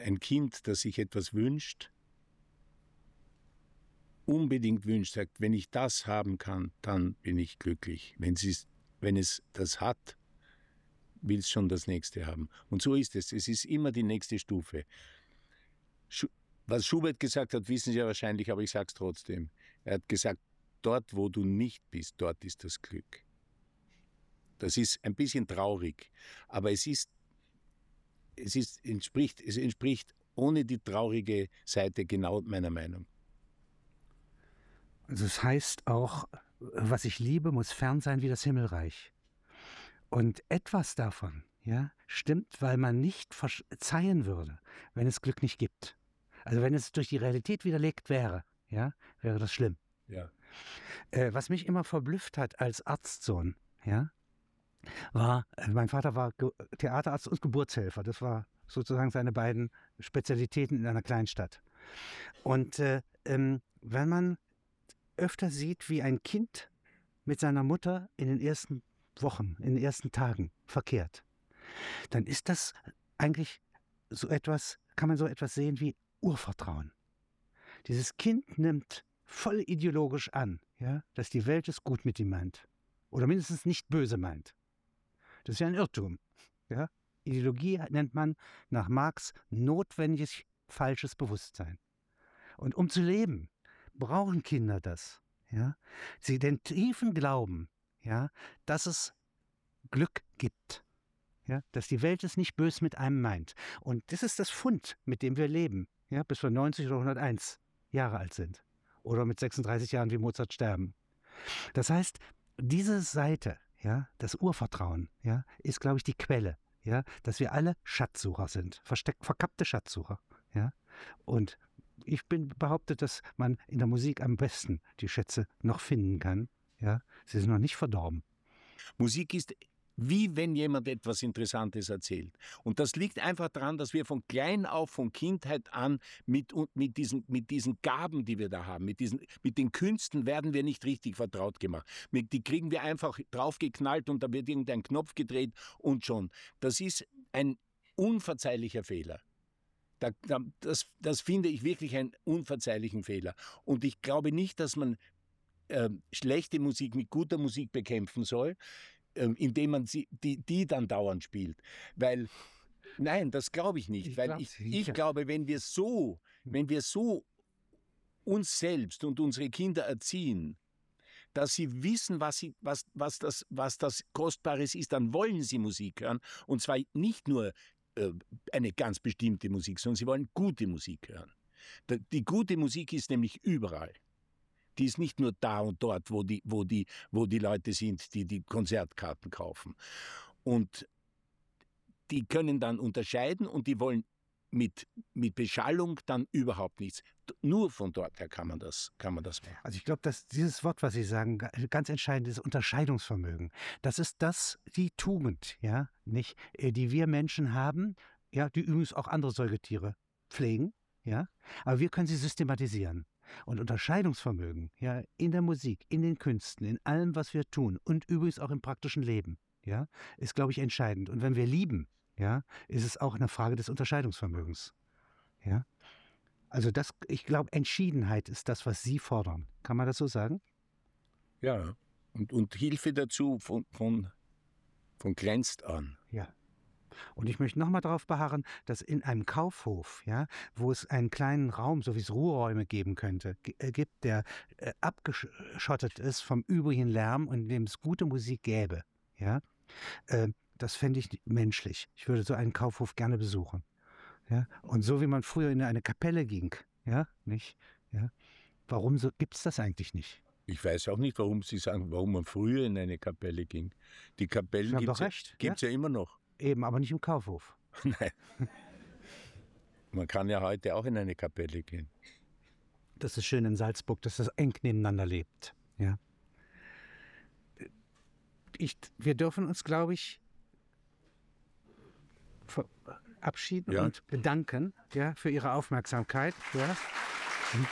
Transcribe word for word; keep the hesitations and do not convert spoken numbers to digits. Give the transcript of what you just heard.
ein Kind, das sich etwas wünscht, unbedingt wünscht, sagt, wenn ich das haben kann, dann bin ich glücklich. Wenn es, wenn es das hat, will es schon das Nächste haben. Und so ist es. Es ist immer die nächste Stufe. Was Schubert gesagt hat, wissen Sie ja wahrscheinlich, aber ich sage es trotzdem. Er hat gesagt, dort, wo du nicht bist, dort ist das Glück. Das ist ein bisschen traurig, aber es ist, es ist, entspricht, es entspricht ohne die traurige Seite genau meiner Meinung. Also es heißt auch, was ich liebe, muss fern sein wie das Himmelreich. Und etwas davon, ja, stimmt, weil man nicht verzeihen würde, wenn es Glück nicht gibt. Also wenn es durch die Realität widerlegt wäre, ja, wäre das schlimm. Ja. Äh, was mich immer verblüfft hat als Arztsohn, ja, war, äh, mein Vater war Ge- Theaterarzt und Geburtshelfer. Das war sozusagen seine beiden Spezialitäten in einer Kleinstadt. Und äh, ähm, wenn man öfter sieht, wie ein Kind mit seiner Mutter in den ersten Wochen, in den ersten Tagen verkehrt, dann ist das eigentlich so etwas, kann man so etwas sehen wie Urvertrauen. Dieses Kind nimmt voll ideologisch an, ja, dass die Welt es gut mit ihm meint. Oder mindestens nicht böse meint. Das ist ja ein Irrtum. Ja? Ideologie nennt man nach Marx notwendiges falsches Bewusstsein. Und um zu leben, brauchen Kinder das. Ja? Sie den tiefen Glauben, ja, dass es Glück gibt. Ja? Dass die Welt es nicht böse mit einem meint. Und das ist das Fund, mit dem wir leben, ja? Bis wir neunzig oder hunderteins Jahre alt sind. Oder mit sechsunddreißig Jahren wie Mozart sterben. Das heißt, diese Seite, ja, das Urvertrauen, ja, ist, glaube ich, die Quelle, ja, dass wir alle Schatzsucher sind, versteck, verkappte Schatzsucher, ja. Und ich bin behauptet, dass man in der Musik am besten die Schätze noch finden kann, ja. Sie sind noch nicht verdorben. Musik ist wie wenn jemand etwas Interessantes erzählt. Und das liegt einfach daran, dass wir von klein auf, von Kindheit an, mit, mit, diesen, mit diesen Gaben, die wir da haben, mit, diesen, mit den Künsten werden wir nicht richtig vertraut gemacht. Mit, die kriegen wir einfach draufgeknallt und da wird irgendein Knopf gedreht und schon. Das ist ein unverzeihlicher Fehler. Da, da, das, das finde ich wirklich einen unverzeihlichen Fehler. Und ich glaube nicht, dass man äh, schlechte Musik mit guter Musik bekämpfen soll, indem man sie, die, die dann dauernd spielt. Weil, nein, das glaube ich nicht. Ich weil ich, ich glaube, wenn wir so, wenn wir so uns selbst und unsere Kinder erziehen, dass sie wissen, was, sie, was, was, das, was das Kostbares ist, dann wollen sie Musik hören. Und zwar nicht nur äh, eine ganz bestimmte Musik, sondern sie wollen gute Musik hören. Die gute Musik ist nämlich überall. Die ist nicht nur da und dort, wo die, wo die, wo die Leute sind, die die Konzertkarten kaufen. Und die können dann unterscheiden und die wollen mit, mit Beschallung dann überhaupt nichts. Nur von dort her kann man das, kann man das machen. Also ich glaube, dass dieses Wort, was Sie sagen, ganz entscheidend ist, Unterscheidungsvermögen. Das ist das, die Tugend, ja, nicht, die wir Menschen haben, ja, die übrigens auch andere Säugetiere pflegen, ja, aber wir können sie systematisieren. Und Unterscheidungsvermögen, ja, in der Musik, in den Künsten, in allem, was wir tun und übrigens auch im praktischen Leben, ja, ist, glaube ich, entscheidend. Und wenn wir lieben, ja, ist es auch eine Frage des Unterscheidungsvermögens, ja. Also das, ich glaube, Entschiedenheit ist das, was Sie fordern. Kann man das so sagen? Ja, und, und Hilfe dazu von, von, von kleinst an. Ja. Und ich möchte nochmal darauf beharren, dass in einem Kaufhof, ja, wo es einen kleinen Raum, so wie es Ruheräume geben könnte, g- äh, gibt, der äh, abgeschottet ist vom übrigen Lärm und in dem es gute Musik gäbe, ja, äh, das fände ich menschlich. Ich würde so einen Kaufhof gerne besuchen. Ja? Und so wie man früher in eine Kapelle ging, ja, nicht? Ja? Warum so, gibt es das eigentlich nicht? Ich weiß auch nicht, warum Sie sagen, warum man früher in eine Kapelle ging. Die Kapellen gibt es ja, ja immer noch. Eben, aber nicht im Kaufhof. Nein. Man kann ja heute auch in eine Kapelle gehen. Das ist schön in Salzburg, dass das eng nebeneinander lebt. Ja. Ich, wir dürfen uns, glaube ich, verabschieden ja. und bedanken, ja, für Ihre Aufmerksamkeit. Ja.